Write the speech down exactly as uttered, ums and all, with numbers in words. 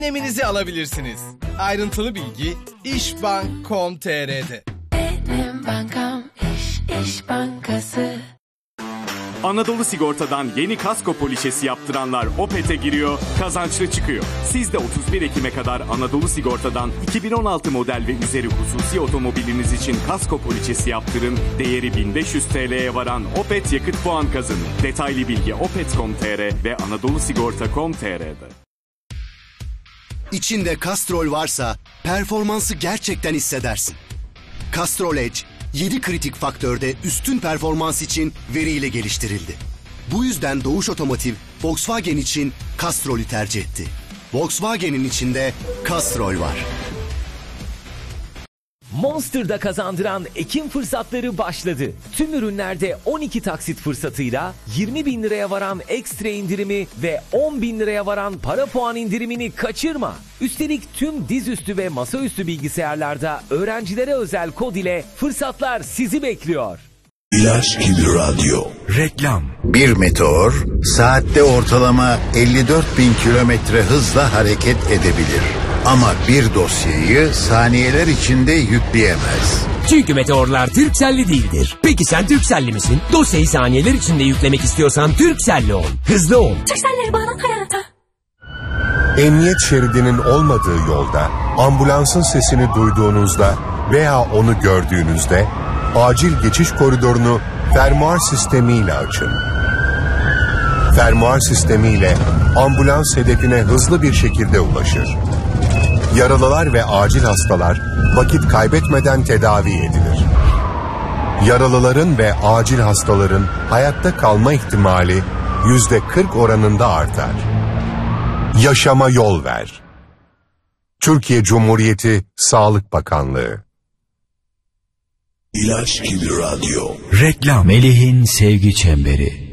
Neminizi alabilirsiniz. Ayrıntılı bilgi işbank nokta com nokta tr'de. Benim bankam İş, İş Bankası. Anadolu Sigorta'dan yeni kasko poliçesi yaptıranlar Opet'e giriyor, kazançlı çıkıyor. Siz de otuz bir Ekim'e kadar Anadolu Sigorta'dan iki bin on altı model ve üzeri hususi otomobiliniz için kasko poliçesi yaptırın. Değeri bin beş yüz TL'ye varan Opet yakıt puan kazanın. Detaylı bilgi opet nokta com nokta tr ve anadolu sigorta nokta com nokta tr'de. İçinde Castrol varsa performansı gerçekten hissedersin. Castrol Edge, yedi kritik faktörde üstün performans için veriyle geliştirildi. Bu yüzden Doğuş Otomotiv, Volkswagen için Castrol'ü tercih etti. Volkswagen'in içinde Castrol var. Monster'da kazandıran Ekim fırsatları başladı. Tüm ürünlerde on iki taksit fırsatıyla yirmi bin liraya varan ekstra indirimi ve on bin liraya varan para puan indirimini kaçırma. Üstelik tüm dizüstü ve masaüstü bilgisayarlarda öğrencilere özel kod ile fırsatlar sizi bekliyor. İlaç gibi radyo. Reklam. Bir meteor saatte ortalama elli dört bin kilometre hızla hareket edebilir. Ama bir dosyayı saniyeler içinde yükleyemez. Çünkü meteorlar Turkcell'li değildir. Peki sen Turkcell'li misin? Dosyayı saniyeler içinde yüklemek istiyorsan Turkcell'li ol. Hızlı ol. Turkcell'leri bağlan hayata. Emniyet şeridinin olmadığı yolda ambulansın sesini duyduğunuzda veya onu gördüğünüzde acil geçiş koridorunu fermuar sistemiyle açın. Fermuar sistemiyle ambulans hedefine hızlı bir şekilde ulaşır. Yaralılar ve acil hastalar vakit kaybetmeden tedavi edilir. Yaralıların ve acil hastaların hayatta kalma ihtimali yüzde kırk oranında artar. Yaşama yol ver. Türkiye Cumhuriyeti Sağlık Bakanlığı. İlaç gibi radyo. Reklam. Melih'in sevgi çemberi.